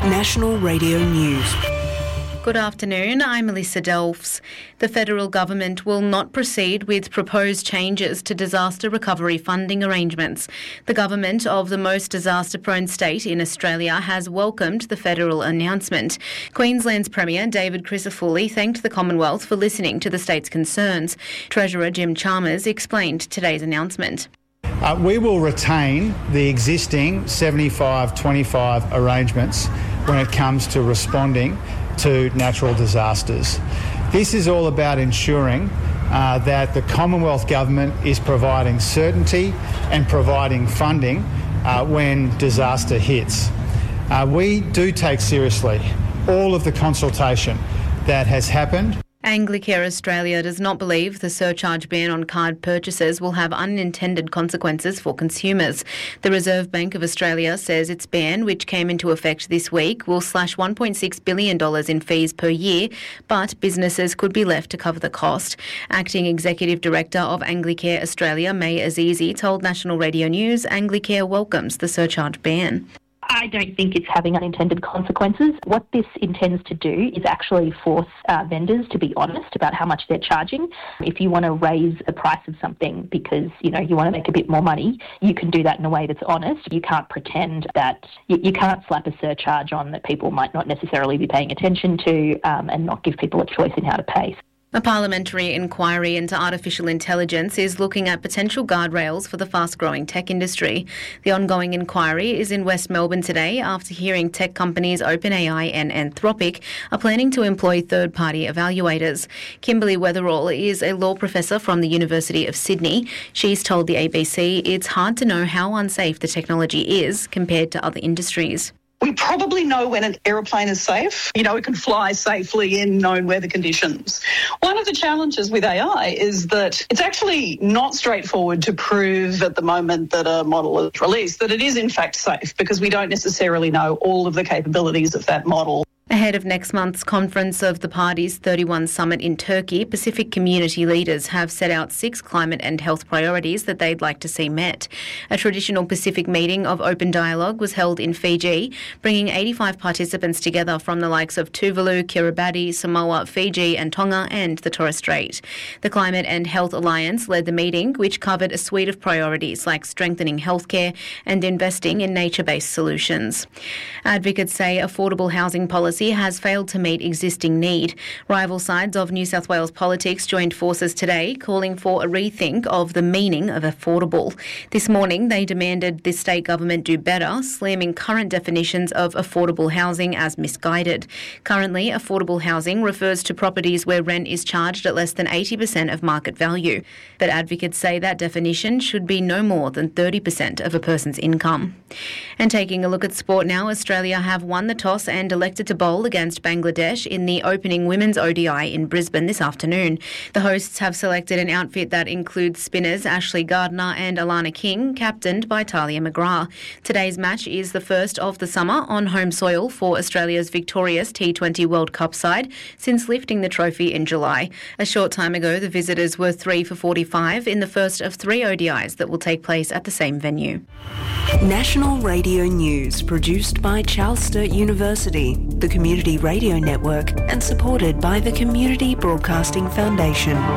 National Radio News. Good afternoon, I'm Melissa Delfs. The federal government will not proceed with proposed changes to disaster recovery funding arrangements. The government of the most disaster-prone state in Australia has welcomed the federal announcement. Queensland's Premier David Crisafulli thanked the Commonwealth for listening to the state's concerns. Treasurer Jim Chalmers explained today's announcement. We will retain the existing 75-25 arrangements when it comes to responding to natural disasters. This is all about ensuring that the Commonwealth Government is providing certainty and providing funding when disaster hits. We do take seriously all of the consultation that has happened. Anglicare Australia does not believe the surcharge ban on card purchases will have unintended consequences for consumers. The Reserve Bank of Australia says its ban, which came into effect this week, will slash $1.6 billion in fees per year, but businesses could be left to cover the cost. Acting Executive Director of Anglicare Australia, May Azizi, told National Radio News Anglicare welcomes the surcharge ban. I don't think it's having unintended consequences. What this intends to do is actually force vendors to be honest about how much they're charging. If you want to raise the price of something because, you want to make a bit more money, you can do that in a way that's honest. You can't pretend that you can't slap a surcharge on that people might not necessarily be paying attention to and not give people a choice in how to pay. A parliamentary inquiry into artificial intelligence is looking at potential guardrails for the fast-growing tech industry. The ongoing inquiry is in West Melbourne today after hearing tech companies OpenAI and Anthropic are planning to employ third-party evaluators. Kimberly Weatherall is a law professor from the University of Sydney. She's told the ABC it's hard to know how unsafe the technology is compared to other industries. We probably know when an aeroplane is safe. It can fly safely in known weather conditions. One of the challenges with AI is that it's actually not straightforward to prove at the moment that a model is released that it is in fact safe because we don't necessarily know all of the capabilities of that model. Ahead of next month's conference of the Party's 31 summit in Turkey, Pacific community leaders have set out 6 climate and health priorities that they'd like to see met. A traditional Pacific meeting of open dialogue was held in Fiji, bringing 85 participants together from the likes of Tuvalu, Kiribati, Samoa, Fiji and Tonga and the Torres Strait. The Climate and Health Alliance led the meeting, which covered a suite of priorities like strengthening healthcare and investing in nature-based solutions. Advocates say affordable housing policy has failed to meet existing need. Rival sides of New South Wales politics joined forces today, calling for a rethink of the meaning of affordable. This morning, they demanded the state government do better, slamming current definitions of affordable housing as misguided. Currently, affordable housing refers to properties where rent is charged at less than 80% of market value. But advocates say that definition should be no more than 30% of a person's income. And taking a look at sport now, Australia have won the toss and elected to bowl against Bangladesh in the opening women's ODI in Brisbane this afternoon. The hosts have selected an outfit that includes spinners Ashley Gardner and Alana King, captained by Talia McGrath. Today's match is the first of the summer on home soil for Australia's victorious T20 World Cup side since lifting the trophy in July. A short time ago, the visitors were 3 for 45 in the first of 3 ODIs that will take place at the same venue. National Radio News, produced by Charles Sturt University, the Community Radio Network, and supported by the Community Broadcasting Foundation.